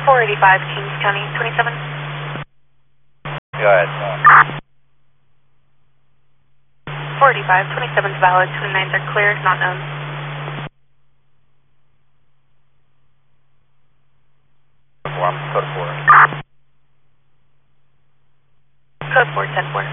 485 Kings County, 27. Go ahead. 485, 27 is valid, 29s are clear, not known. Code 4. Code 4, 10-4.